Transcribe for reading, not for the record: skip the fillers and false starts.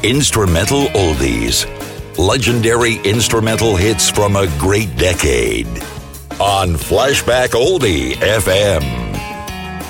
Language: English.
Instrumental Oldies. Legendary instrumental hits from a great decade. On Flashback Oldie FM.